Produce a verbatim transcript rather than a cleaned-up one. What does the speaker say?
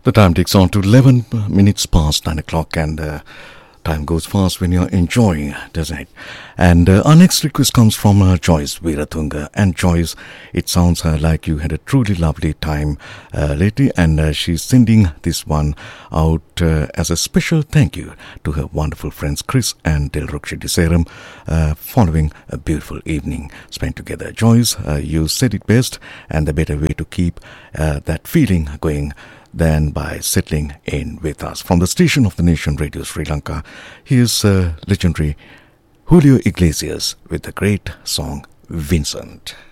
The time takes on to eleven minutes past nine o'clock, and uh, time goes fast when you're enjoying, doesn't it? And uh, our next request comes from uh, Joyce Veeratunga. And Joyce, it sounds uh, like you had a truly lovely time uh, lately, and uh, she's sending this one out uh, as a special thank you to her wonderful friends Chris and Dilruksh Deseram uh, following a beautiful evening spent together. Joyce, uh, you said it best, and the better way to keep uh, that feeling going than by settling in with us. From the station of the nation, Radio Sri Lanka, here's uh, legendary Julio Iglesias with the great song Vincent.